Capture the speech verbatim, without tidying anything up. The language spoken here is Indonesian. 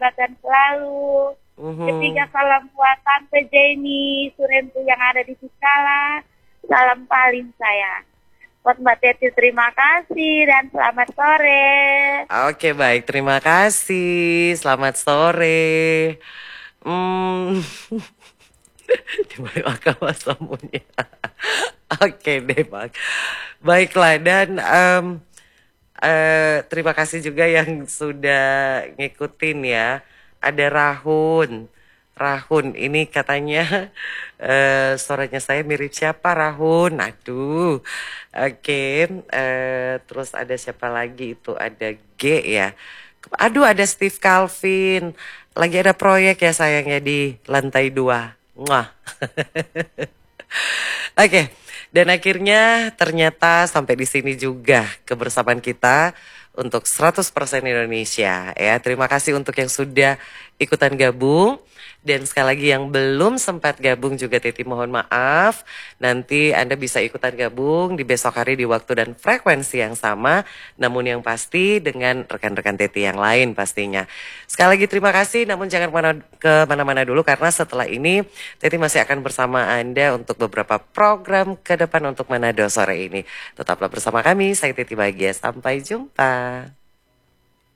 kesehatan selalu. Mhm. Ketiga, salam buat Tante Jenny Surentu yang ada di Cikala. Salam paling saya. Buat Mbak Teti terima kasih dan selamat sore. Oke baik, terima kasih. Selamat sore. Hmm. Di mana kawasannya? Oke deh Bang. Baiklah dan em, eh, terima kasih juga yang sudah ngikutin ya. Ada Rahun. Rahun ini katanya eh, suaranya saya mirip siapa Rahun? Aduh. Oke, eh, terus ada siapa lagi itu ada G ya. Aduh ada Steve Calvin. Lagi ada proyek ya sayangnya di lantai dua. Mwah. Oke, dan akhirnya ternyata sampai di sini juga kebersamaan kita untuk seratus persen Indonesia ya. Terima kasih untuk yang sudah ikutan gabung. Dan sekali lagi yang belum sempat gabung juga Teti mohon maaf. Nanti Anda bisa ikutan gabung di besok hari di waktu dan frekuensi yang sama. Namun yang pasti dengan rekan-rekan Teti yang lain pastinya. Sekali lagi terima kasih namun jangan ke mana-mana dulu karena setelah ini Teti masih akan bersama Anda untuk beberapa program ke depan untuk Manado sore ini. Tetaplah bersama kami, saya Teti Bahagia. Sampai jumpa.